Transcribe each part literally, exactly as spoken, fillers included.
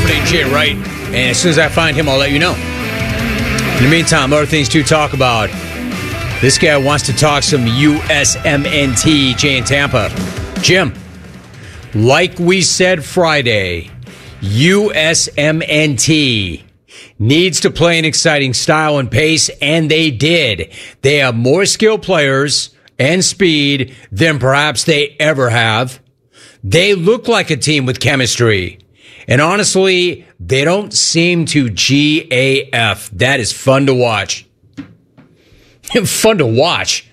Name Jay Wright, and as soon as I find him, I'll let you know. In the meantime, other things to talk about. This guy wants to talk some U S M N T, Jay in Tampa. Jim, like we said Friday, U S M N T needs to play an exciting style and pace, and they did. They have more skilled players and speed than perhaps they ever have. They look like a team with chemistry. And honestly, they don't seem to G A F. That is fun to watch. Fun to watch.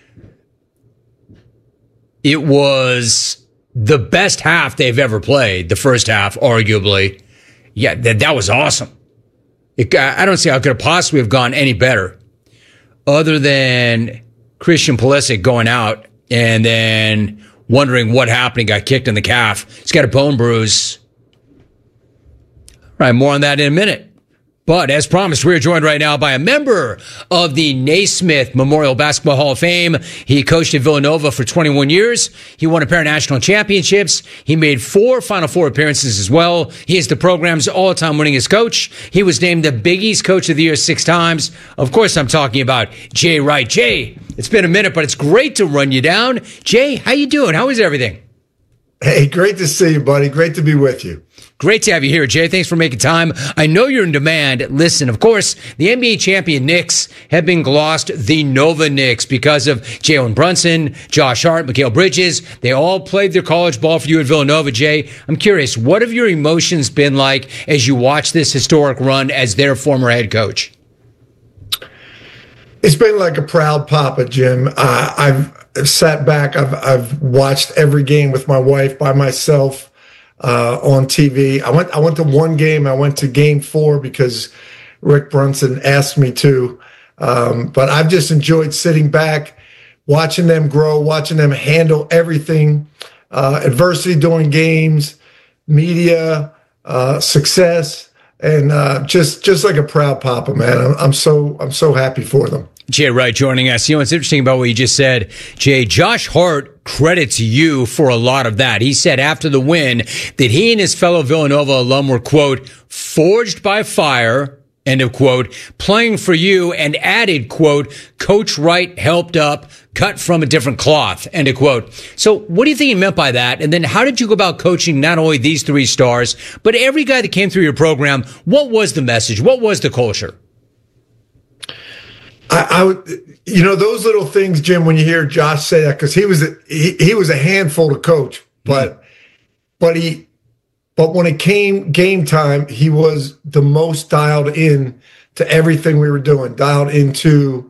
It was the best half they've ever played, the first half, arguably. Yeah, that, that was awesome. It, I don't see how it could have possibly have gone any better, other than Christian Pulisic going out and then wondering what happened. He got kicked in the calf. He's got a bone bruise. All right, more on that in a minute. But as promised, we're joined right now by a member of the Naismith Memorial Basketball Hall of Fame. He coached at Villanova for twenty-one years. He won a pair of national championships. He made four Final Four appearances as well. He is the program's all-time winningest coach. He was named the Big East Coach of the Year six times. Of course, I'm talking about Jay Wright. Jay, it's been a minute, but it's great to run you down. Jay, how you doing? How is everything? Hey, great to see you, buddy. Great to be with you. Great to have you here, Jay. Thanks for making time. I know you're in demand. Listen, of course, the N B A champion Knicks have been glossed the Nova Knicks because of Jalen Brunson, Josh Hart, Mikal Bridges. They all played their college ball for you at Villanova, Jay. I'm curious, what have your emotions been like as you watch this historic run as their former head coach? It's been like a proud papa, Jim. Uh, I've sat back. I've, I've watched every game with my wife by myself. Uh, on T V. I went I went to one game. I went to game four because Rick Brunson asked me to. Um, but I've just enjoyed sitting back, watching them grow, watching them handle everything, uh, adversity during games, media, uh, success, and uh, just just like a proud papa, man. I'm, I'm so I'm so happy for them. Jay Wright joining us. You know what's interesting about what you just said, Jay? Josh Hart credits you for a lot of that. He said after the win that he and his fellow Villanova alum were, quote, forged by fire, end of quote, playing for you, and added, quote, Coach Wright helped up, cut from a different cloth, end of quote. So what do you think he meant by that? And then how did you go about coaching not only these three stars, but every guy that came through your program? What was the message? What was the culture? I, I would, you know, those little things, Jim, when you hear Josh say that, because he was a, he, he was a handful to coach, but mm-hmm. but he but when it came game time, he was the most dialed in to everything we were doing, dialed into.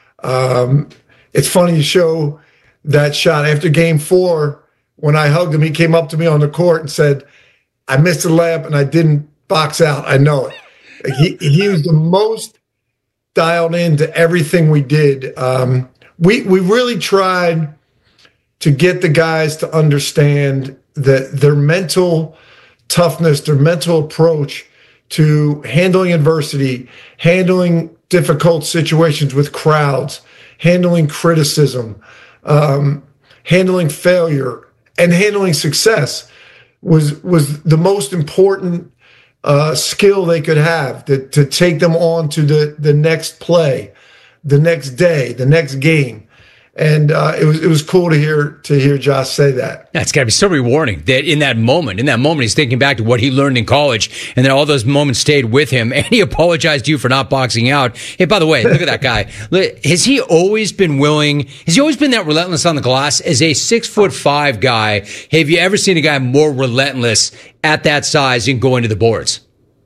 Um, it's funny you show that shot after game four when I hugged him. He came up to me on the court and said, "I missed the layup and I didn't box out. I know it." He he was the most dialed into everything we did. Um, we we really tried to get the guys to understand that their mental toughness, their mental approach to handling adversity, handling difficult situations with crowds, handling criticism, um, handling failure, and handling success was was the most important Uh, skill they could have to, to take them on to the, the next play, the next day, the next game. And uh, it was it was cool to hear to hear Josh say that. Yeah, it's got to be so rewarding that in that moment, in that moment, he's thinking back to what he learned in college, and then all those moments stayed with him. And he apologized to you for not boxing out. Hey, by the way, look at that guy. Has he always been willing? Has he always been that relentless on the glass? As a six foot five guy, have you ever seen a guy more relentless at that size and going to the boards?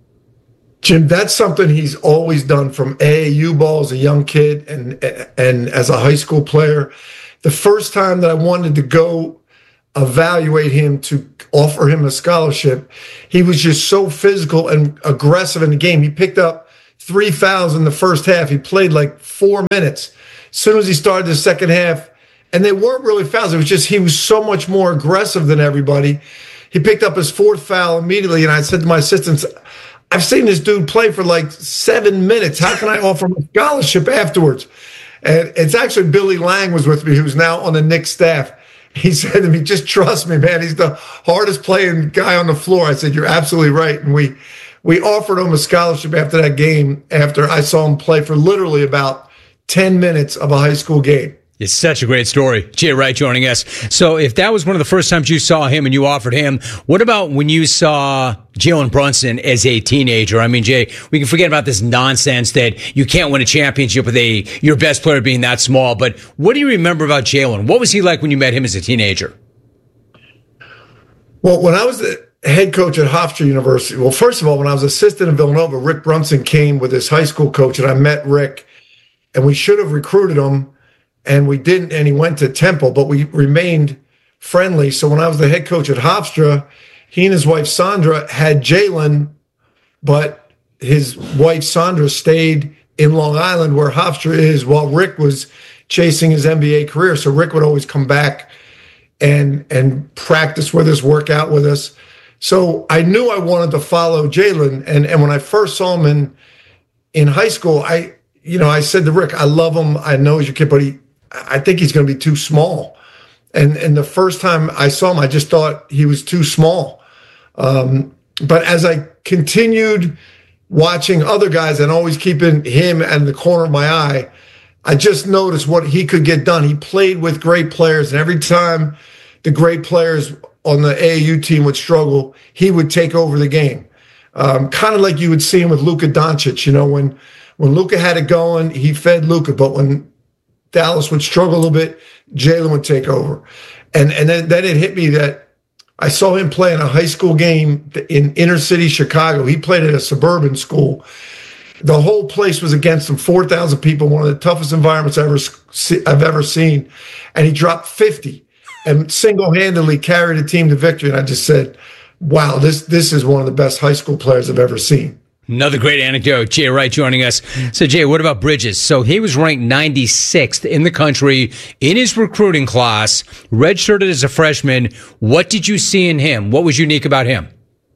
Jim, that's something he's always done from A A U ball as a young kid and and as a high school player. The first time that I wanted to go evaluate him to offer him a scholarship, he was just so physical and aggressive in the game. He picked up three fouls in the first half. He played like four minutes. As soon as he started the second half, and they weren't really fouls. It was just he was so much more aggressive than everybody. He picked up his fourth foul immediately, and I said to my assistants, I've seen this dude play for like seven minutes. How can I offer him a scholarship afterwards? And it's actually Billy Lang was with me, who's now on the Knicks staff. He said to me, just trust me, man. He's the hardest playing guy on the floor. I said, you're absolutely right. And we we offered him a scholarship after that game, after I saw him play for literally about ten minutes of a high school game. It's such a great story. Jay Wright joining us. So if that was one of the first times you saw him and you offered him, what about when you saw Jalen Brunson as a teenager? I mean, Jay, we can forget about this nonsense that you can't win a championship with a your best player being that small. But what do you remember about Jalen? What was he like when you met him as a teenager? Well, when I was the head coach at Hofstra University, well, first of all, when I was assistant in Villanova, Rick Brunson came with his high school coach, and I met Rick, and we should have recruited him. And we didn't, and he went to Temple, but we remained friendly. So when I was the head coach at Hofstra, he and his wife Sandra had Jalen, but his wife Sandra stayed in Long Island where Hofstra is while Rick was chasing his N B A career. So Rick would always come back and and practice with us, work out with us. So I knew I wanted to follow Jalen. And, and when I first saw him in, in high school, I, you know, I said to Rick, I love him. I know he's your kid, but he, I think he's going to be too small. And and the first time I saw him, I just thought he was too small. Um, but as I continued watching other guys and always keeping him in the corner of my eye, I just noticed what he could get done. He played with great players, and every time the great players on the A A U team would struggle, he would take over the game. Um, kind of like you would see him with Luka Doncic. You know, when when Luka had it going, he fed Luka, but when Dallas would struggle a little bit, Jalen would take over. And and then, then it hit me that I saw him play in a high school game in inner city Chicago. He played at a suburban school. The whole place was against him, four thousand people, one of the toughest environments I've ever, I've ever seen. And he dropped fifty and single-handedly carried a team to victory. And I just said, wow, this, this is one of the best high school players I've ever seen. Another great anecdote. Jay Wright joining us. So, Jay, what about Bridges? So he was ranked ninety-sixth in the country in his recruiting class, redshirted as a freshman. What did you see in him? What was unique about him?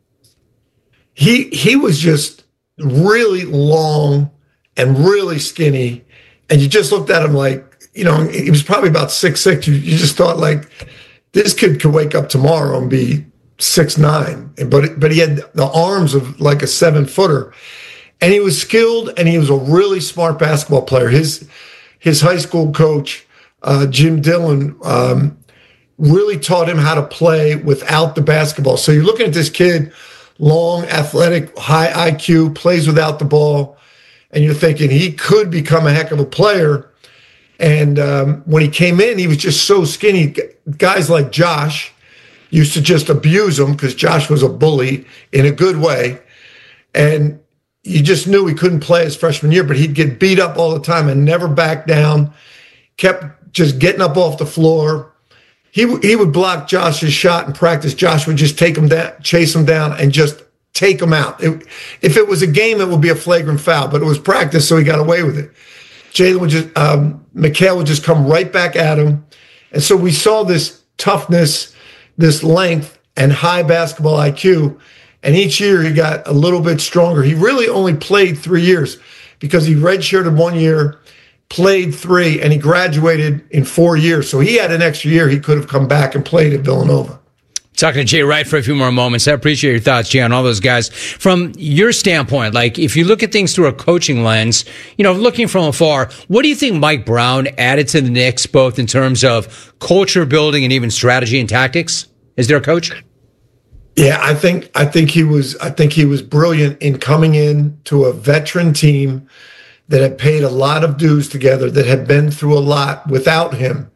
He he was just really long and really skinny. And you just looked at him like, you know, he was probably about six foot six. You, you just thought, like, this kid could wake up tomorrow and be six nine, but but he had the arms of like a seven footer, and he was skilled, and he was a really smart basketball player. His his high school coach, uh, Jim Dillon, um, really taught him how to play without the basketball. So you're looking at this kid, long, athletic, high I Q, plays without the ball, and you're thinking he could become a heck of a player. And um, when he came in, he was just so skinny. Guys like Josh used to just abuse him because Josh was a bully in a good way. And you just knew he couldn't play his freshman year, but he'd get beat up all the time and never back down, kept just getting up off the floor. He, he would block Josh's shot in practice. Josh would just take him down, chase him down, and just take him out. It, if it was a game, it would be a flagrant foul, but it was practice, so he got away with it. Jalen would just, um, Mikal would just come right back at him. And so we saw this toughness, this length, and high basketball I Q. And each year he got a little bit stronger. He really only played three years because he redshirted one year, played three, and he graduated in four years. So he had an extra year. He could have come back and played at Villanova. Talking to Jay Wright for a few more moments. I appreciate your thoughts, Jay, on all those guys. From your standpoint, like if you look at things through a coaching lens, you know, looking from afar, what do you think Mike Brown added to the Knicks, both in terms of culture building and even strategy and tactics? Is there a coach? Yeah, I think I think he was I think he was brilliant in coming in to a veteran team that had paid a lot of dues together, that had been through a lot without him,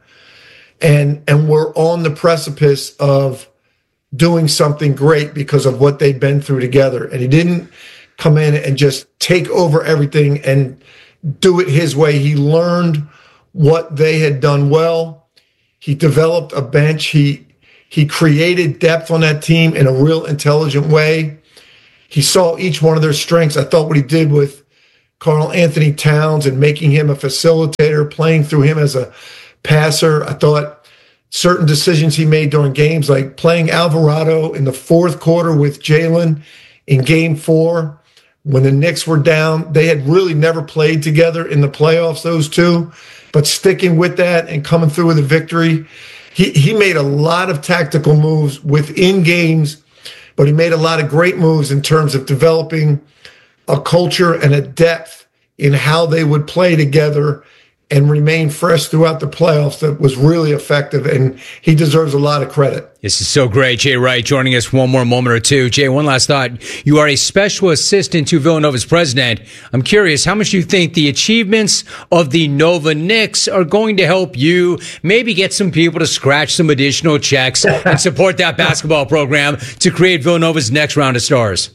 and and were on the precipice of doing something great because of what they'd been through together. And he didn't come in and just take over everything and do it his way. He learned what they had done well. He developed a bench. He he created depth on that team in a real intelligent way. He saw each one of their strengths. I thought what he did with Karl Anthony Towns and making him a facilitator, playing through him as a passer. I thought certain decisions he made during games, like playing Alvarado in the fourth quarter with Jalen in game four, when the Knicks were down. They had really never played together in the playoffs, those two, but sticking with that and coming through with a victory. He, he made a lot of tactical moves within games, but he made a lot of great moves in terms of developing a culture and a depth in how they would play together and remain fresh throughout the playoffs that was really effective, and he deserves a lot of credit. This is so great. Jay Wright joining us one more moment or two. Jay, one last thought. You are a special assistant to Villanova's president. I'm curious, how much do you think the achievements of the Nova Knicks are going to help you maybe get some people to scratch some additional checks and support that basketball program to create Villanova's next round of stars?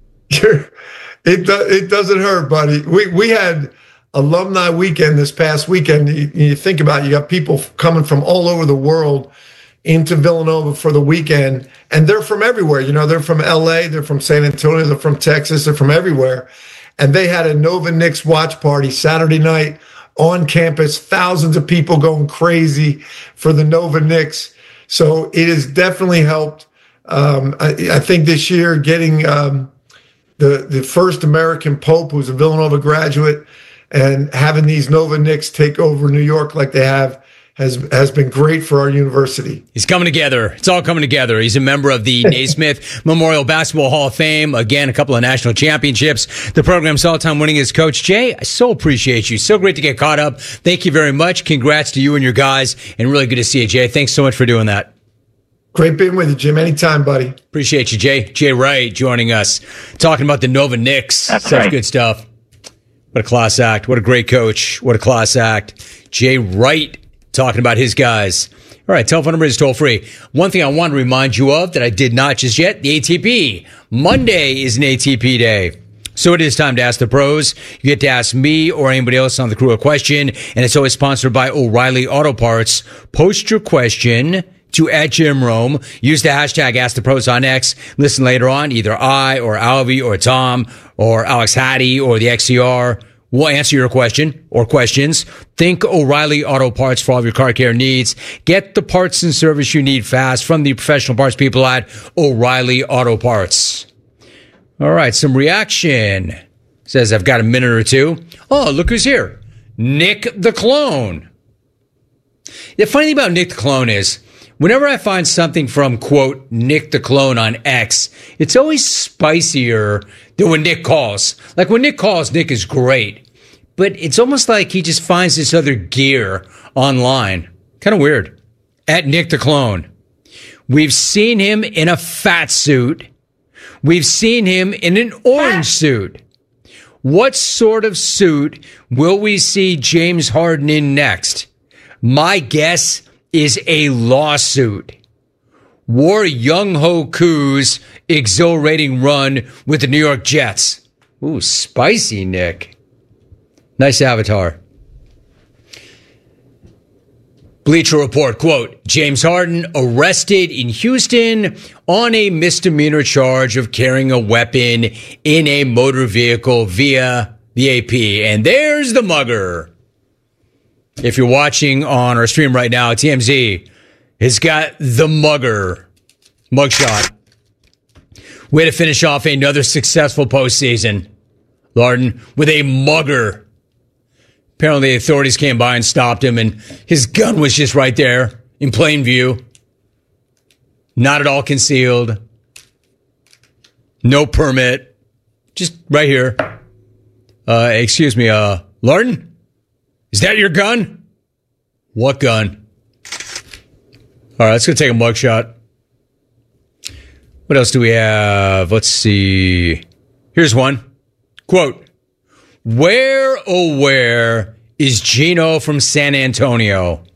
It, do, it doesn't hurt, buddy. We, we had alumni weekend this past weekend. You, you think about it, you got people coming from all over the world into Villanova for the weekend, and they're from everywhere. You know, they're from L A, they're from San Antonio, they're from Texas, they're from everywhere. And they had a Nova Knicks watch party Saturday night on campus, thousands of people going crazy for the Nova Knicks. So it has definitely helped. Um, I, I think this year getting um, the, the first American Pope, who's a Villanova graduate, and having these Nova Knicks take over New York like they have has has been great for our university. He's coming together. It's all coming together. He's a member of the Naismith Memorial Basketball Hall of Fame. Again, a couple of national championships. The program's all-time winningest coach. Jay, I so appreciate you. So great to get caught up. Thank you very much. Congrats to you and your guys. And really good to see you, Jay. Thanks so much for doing that. Great being with you, Jim. Anytime, buddy. Appreciate you, Jay. Jay Wright joining us, talking about the Nova Knicks. That's Such right. good stuff. What a class act. What a great coach. What a class act. Jay Wright talking about his guys. All right, telephone number is toll free. One thing I want to remind you of that I did not just yet, the A T P. Monday is an A T P day. So it is time to ask the pros. You get to ask me or anybody else on the crew a question, and it's always sponsored by O'Reilly Auto Parts. Post your question to at Jim Rome. Use the hashtag Ask the Pros on X. Listen later on. Either I or Alvy or Tom or Alex Hattie or the X C R will answer your question or questions. Think O'Reilly Auto Parts for all of your car care needs. Get the parts and service you need fast from the professional parts people at O'Reilly Auto Parts. All right, some reaction. Says, I've got a minute or two. Oh, look who's here. Nick the Clone. The funny thing about Nick the Clone is, whenever I find something from, quote, Nick the Clone on X, it's always spicier than when Nick calls. Like when Nick calls, Nick is great. But it's almost like he just finds this other gear online. Kind of weird. At Nick the Clone. We've seen him in a fat suit. We've seen him in an orange suit. What sort of suit will we see James Harden in next? My guess is a lawsuit. War Young Ho Koo's exhilarating run with the New York Jets. Ooh, spicy, Nick. Nice avatar. Bleacher Report, quote, James Harden arrested in Houston on a misdemeanor charge of carrying a weapon in a motor vehicle via the A P. And there's the mugger. If you're watching on our stream right now, T M Z has got the mugger mugshot. Way to finish off another successful postseason, Harden, with a mugger. Apparently, the authorities came by and stopped him, and his gun was just right there in plain view. Not at all concealed. No permit. Just right here. Uh, excuse me, uh, Larden? Is that your gun? What gun? All right, let's go take a mugshot. What else do we have? Let's see. Here's one. Quote, where, oh, where is Gino from San Antonio?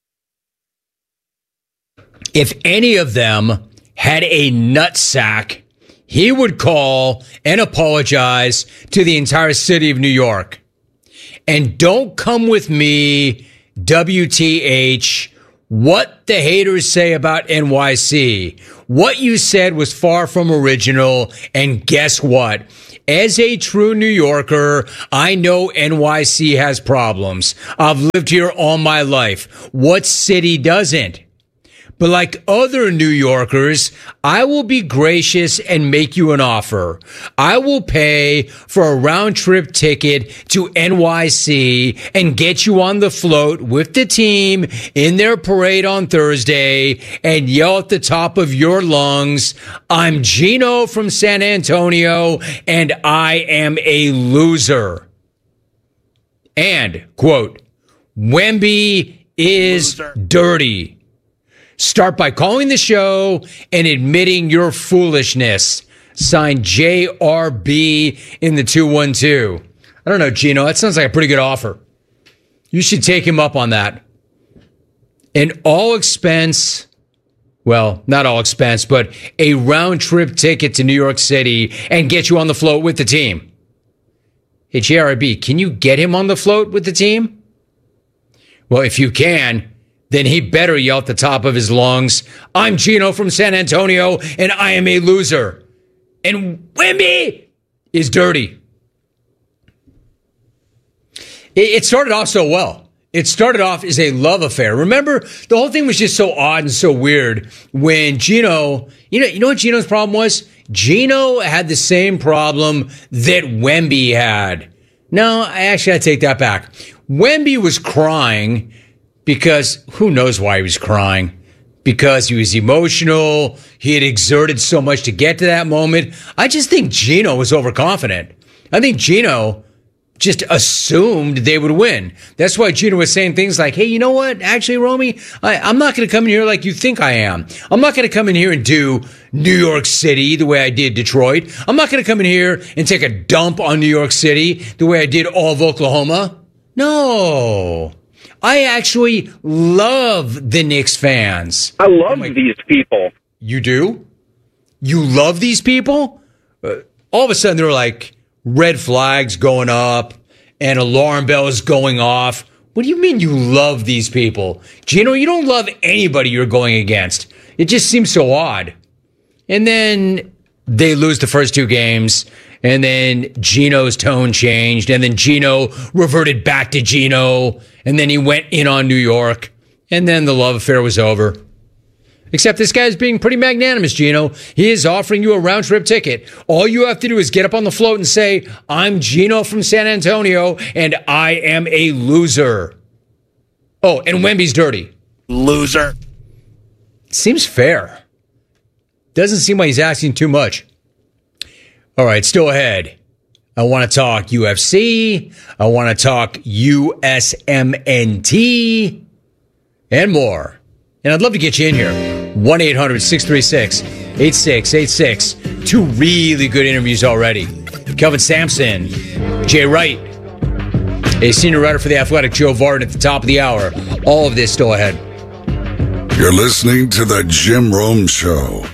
If any of them had a nutsack, he would call and apologize to the entire city of New York. And don't come with me, W T H, what the haters say about N Y C. What you said was far from original, and guess what? As a true New Yorker, I know N Y C has problems. I've lived here all my life. What city doesn't? But like other New Yorkers, I will be gracious and make you an offer. I will pay for a round-trip ticket to N Y C and get you on the float with the team in their parade on Thursday and yell at the top of your lungs, I'm Gino from San Antonio and I am a loser. And, quote, Wemby is loser. Dirty. Start by calling the show and admitting your foolishness. Signed J R B in the two one two. I don't know, Gino. That sounds like a pretty good offer. You should take him up on that. An all expense, well, not all expense, but a round trip ticket to New York City and get you on the float with the team. Hey, J R B, can you get him on the float with the team? Well, if you can, then he better yell at the top of his lungs, I'm Gino from San Antonio, and I am a loser. And Wemby is dirty. It started off so well. It started off as a love affair. Remember, the whole thing was just so odd and so weird when Gino, you know, you know what Gino's problem was? Gino had the same problem that Wemby had. No, I actually I take that back. Wemby was crying because who knows why he was crying? Because he was emotional. He had exerted so much to get to that moment. I just think Gino was overconfident. I think Gino just assumed they would win. That's why Gino was saying things like, hey, you know what? Actually, Romy, I, I'm not going to come in here like you think I am. I'm not going to come in here and do New York City the way I did Detroit. I'm not going to come in here and take a dump on New York City the way I did all of Oklahoma. No. I actually love the Knicks fans. I love like, these people. You do? You love these people? Uh, all of a sudden, they're like red flags going up and alarm bells going off. What do you mean you love these people? Gino, you don't love anybody you're going against. It just seems so odd. And then they lose the first two games. And then Gino's tone changed. And then Gino reverted back to Gino. And then he went in on New York. And then the love affair was over. Except this guy's being pretty magnanimous, Gino. He is offering you a round-trip ticket. All you have to do is get up on the float and say, I'm Gino from San Antonio, and I am a loser. Oh, and Wemby's dirty. Loser. Seems fair. Doesn't seem like he's asking too much. All right, still ahead. I want to talk U F C. I want to talk U S M N T and more. And I'd love to get you in here. one eight hundred six three six eight six eight six. Two really good interviews already. Kelvin Sampson, Jay Wright, a senior writer for The Athletic, Joe Varden at the top of the hour. All of this still ahead. You're listening to The Jim Rome Show.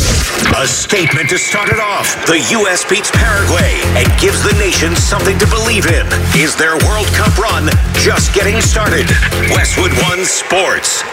A statement to start it off. The U S beats Paraguay and gives the nation something to believe in. Is their World Cup run just getting started? Westwood One Sports.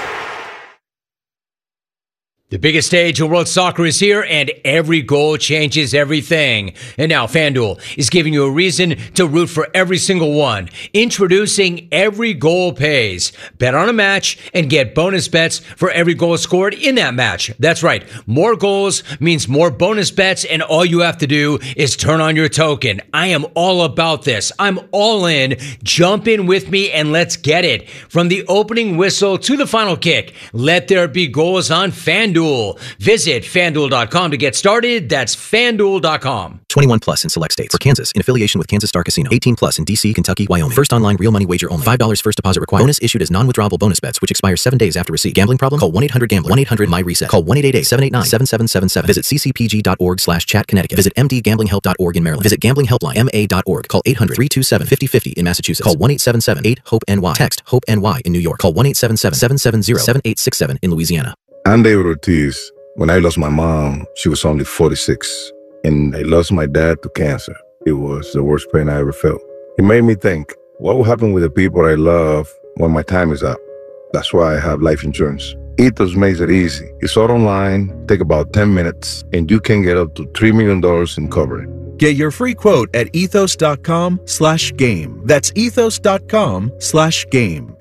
The biggest stage in world soccer is here, and every goal changes everything. And now FanDuel is giving you a reason to root for every single one. Introducing Every Goal Pays. Bet on a match and get bonus bets for every goal scored in that match. That's right. More goals means more bonus bets, and all you have to do is turn on your token. I am all about this. I'm all in. Jump in with me and let's get it. From the opening whistle to the final kick, let there be goals on FanDuel. Visit FanDuel dot com to get started. That's FanDuel dot com. twenty-one plus in select states. For Kansas, in affiliation with Kansas Star Casino. eighteen plus in D C, Kentucky, Wyoming. First online real money wager only. five dollars first deposit required. Bonus issued as non-withdrawable bonus bets, which expire seven days after receipt. Gambling problem? Call one eight hundred gambler. one eight hundred M Y reset. Call one eight eight eight seven eight nine seven seven seven seven. Visit c c p g dot org slash chat Connecticut. Visit m d gambling help dot org in Maryland. Visit gambling helpline m a dot org. Call eight hundred three two seven five zero five zero in Massachusetts. Call one eight seven seven eight hope N Y. Text HOPE N Y in New York. Call one eight seven seven seven seven zero seven eight six seven in Louisiana. I'm David Ortiz. When I lost my mom, she was only forty-six, and I lost my dad to cancer. It was the worst pain I ever felt. It made me think, what will happen with the people I love when my time is up? That's why I have life insurance. Ethos makes it easy. It's all online, take about ten minutes, and you can get up to three million dollars in coverage. Get your free quote at ethos dot com slash game. That's ethos dot com slash game.